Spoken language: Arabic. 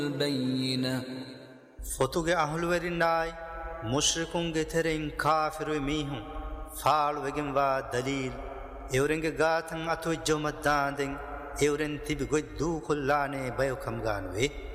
البينة فتوغي أهل ورناي مشركون ترين كافر ميهم فال وگم وا دليل اورنگ گاتن اتو جومداندن اورن تيب گو دو كلانه بيو كمغانوي